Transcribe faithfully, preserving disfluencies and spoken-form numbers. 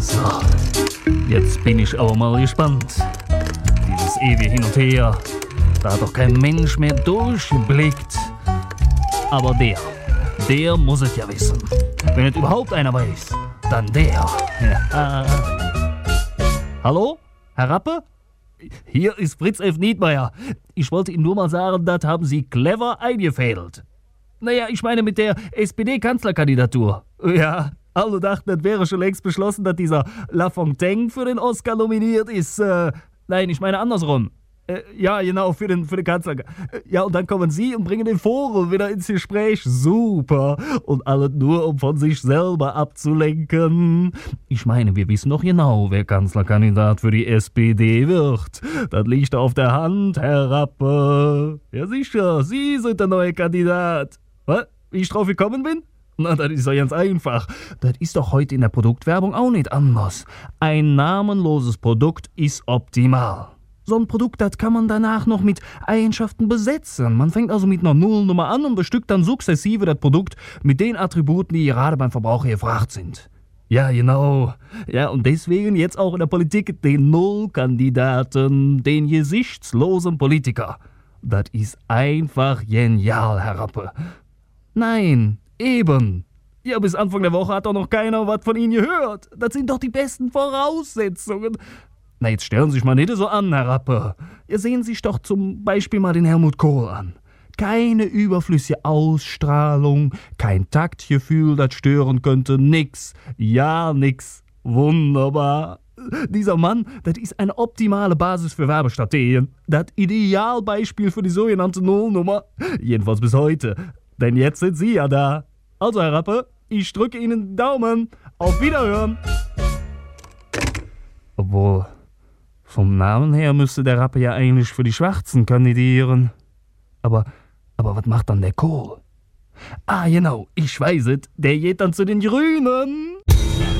So, jetzt bin ich aber mal gespannt. Dieses ewige Hin und Her, da hat doch kein Mensch mehr durchgeblickt. Aber der, der muss es ja wissen. Wenn es überhaupt einer weiß, dann der. Ja. Hallo, Herr Rappe? Hier ist Fritz F. Niedmeyer. Ich wollte Ihnen nur mal sagen, das haben Sie clever eingefädelt. Naja, ich meine mit der S P D-Kanzlerkandidatur. Ja, alle dachten, das wäre schon längst beschlossen, dass dieser Lafontaine für den Oscar nominiert ist. Äh, nein, ich meine andersrum. Äh, ja, genau, für den, für den Kanzler. Ja, und dann kommen Sie und bringen den Vogel wieder ins Gespräch. Super. Und alles nur, um von sich selber abzulenken. Ich meine, wir wissen doch genau, wer Kanzlerkandidat für die S P D wird. Das liegt auf der Hand, Herr Rappe. Ja, sicher, Sie sind der neue Kandidat. Was? Wie ich drauf gekommen bin? Na, das ist doch ganz einfach. Das ist doch heute in der Produktwerbung auch nicht anders. Ein namenloses Produkt ist optimal. So ein Produkt, das kann man danach noch mit Eigenschaften besetzen. Man fängt also mit einer Nullnummer an und bestückt dann sukzessive das Produkt mit den Attributen, die gerade beim Verbraucher gefragt sind. Ja, genau. Ja, und deswegen jetzt auch in der Politik den Nullkandidaten, den gesichtslosen Politiker. Das ist einfach genial, Herr Rappe. Nein, eben. Ja, bis Anfang der Woche hat doch noch keiner was von Ihnen gehört. Das sind doch die besten Voraussetzungen. Na, jetzt stellen Sie sich mal nicht so an, Herr Rappe. Ja, sehen Sie sich doch zum Beispiel mal den Helmut Kohl an. Keine überflüssige Ausstrahlung, kein Taktgefühl, das stören könnte, nix. Ja, nix. Wunderbar. Dieser Mann, das ist eine optimale Basis für Werbestrategien. Das Idealbeispiel für die sogenannte Nullnummer. Jedenfalls bis heute. Denn jetzt sind Sie ja da. Also, Herr Rappe, ich drücke Ihnen den Daumen. Auf Wiederhören. Obwohl, vom Namen her müsste der Rappe ja eigentlich für die Schwarzen kandidieren. Aber, aber was macht dann der Kohl? Ah, genau, ich weiß es. Der geht dann zu den Grünen.